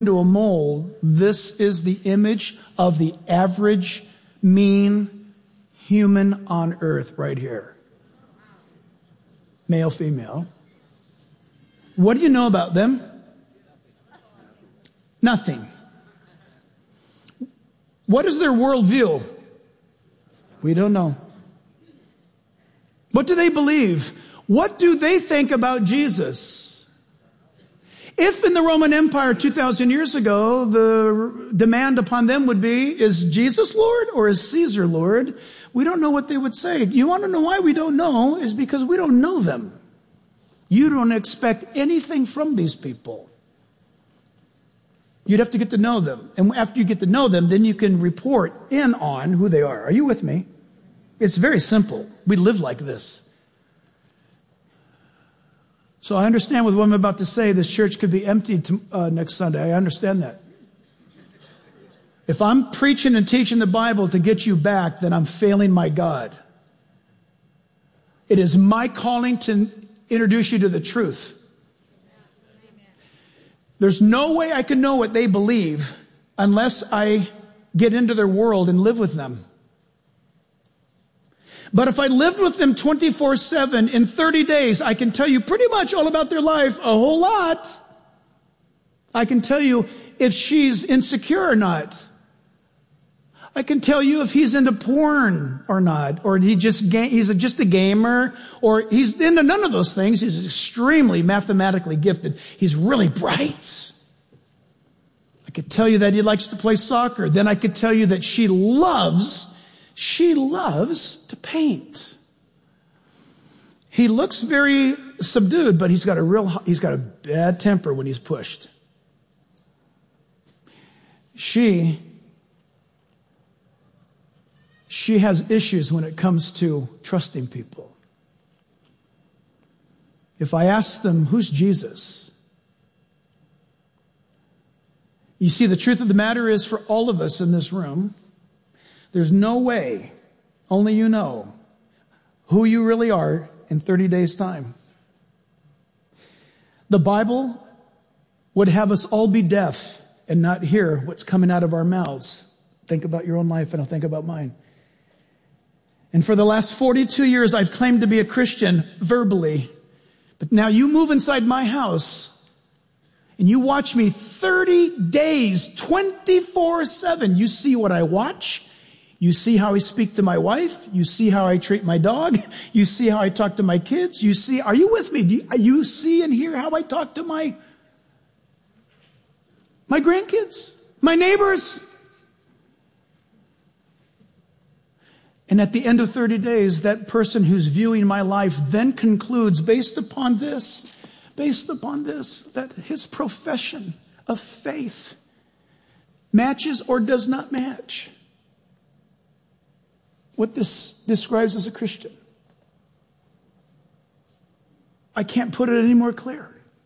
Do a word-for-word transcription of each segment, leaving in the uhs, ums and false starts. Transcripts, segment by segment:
into a mold, this is the image of the average, mean human on earth right here. Male, female. What do you know about them? Nothing. What is their worldview? We don't know. What do they believe? What do they think about Jesus? If in the Roman Empire two thousand years ago, the demand upon them would be, is Jesus Lord or is Caesar Lord? We don't know what they would say. You want to know why we don't know? Is because we don't know them. You don't expect anything from these people. You'd have to get to know them. And after you get to know them, then you can report in on who they are. Are you with me? It's very simple. We live like this. So I understand with what I'm about to say, this church could be emptied to, uh, next Sunday. I understand that. If I'm preaching and teaching the Bible to get you back, then I'm failing my God. It is my calling to introduce you to the truth. There's no way I can know what they believe unless I get into their world and live with them. But if I lived with them twenty-four seven, in thirty days, I can tell you pretty much all about their life, a whole lot. I can tell you if she's insecure or not. I can tell you if he's into porn or not, or he just ga- he's a, just a gamer, or he's into none of those things. He's extremely mathematically gifted. He's really bright. I could tell you that he likes to play soccer. Then I could tell you that she loves, she loves to paint. He looks very subdued, but he's got a real, he's got a bad temper when he's pushed. She She has issues when it comes to trusting people. If I ask them, who's Jesus? You see, the truth of the matter is for all of us in this room, there's no way, only you know, who you really are in thirty days' time. The Bible would have us all be deaf and not hear what's coming out of our mouths. Think about your own life and I'll think about mine. And for the last forty-two years, I've claimed to be a Christian verbally. But now you move inside my house and you watch me thirty days, twenty-four seven. You see what I watch. You see how I speak to my wife. You see how I treat my dog. You see how I talk to my kids. You see, are you with me? Do you, you see and hear how I talk to my, my grandkids, my neighbors? And at the end of thirty days, that person who's viewing my life then concludes, based upon this, based upon this, that his profession of faith matches or does not match what this describes as a Christian. I can't put it any more clear.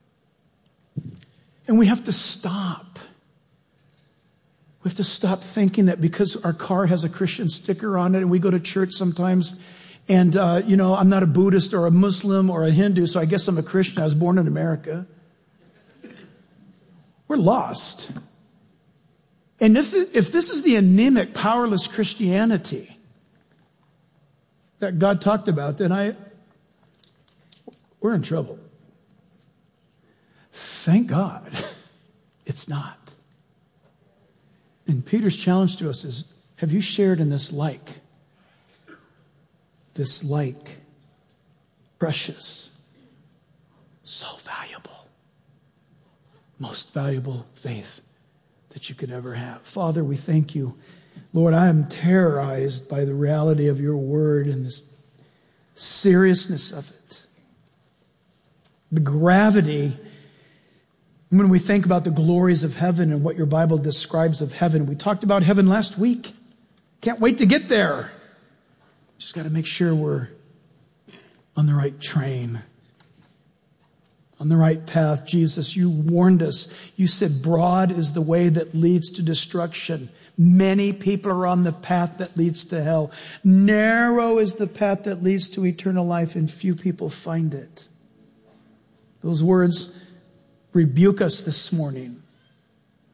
And we have to stop. We have to stop thinking that because our car has a Christian sticker on it and we go to church sometimes and, uh, you know, I'm not a Buddhist or a Muslim or a Hindu, so I guess I'm a Christian. I was born in America. We're lost. And if, if this is the anemic, powerless Christianity that God talked about, then I, we're in trouble. Thank God it's not. And Peter's challenge to us is, have you shared in this like, this like, precious, so valuable, most valuable faith that you could ever have? Father, we thank you. Lord, I am terrorized by the reality of your word and this seriousness of it. The gravity. When we think about the glories of heaven and what your Bible describes of heaven, we talked about heaven last week. Can't wait to get there. Just got to make sure we're on the right train, on the right path. Jesus, you warned us. You said broad is the way that leads to destruction. Many people are on the path that leads to hell. Narrow is the path that leads to eternal life, and few people find it. Those words rebuke us this morning.